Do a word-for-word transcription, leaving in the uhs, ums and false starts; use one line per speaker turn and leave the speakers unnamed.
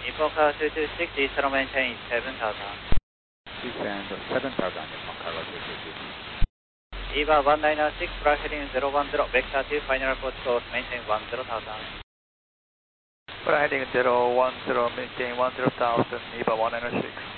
Nippon Cargo two two six, Eastern maintain seven thousand.
Descend seven thousand, Nippon Cargo two two six.
EVA one nine zero six, flight heading zero one zero, vector two, final approach course, maintain one zero thousand.
Flight heading zero one zero, maintain one zero thousand, EVA one nine zero six.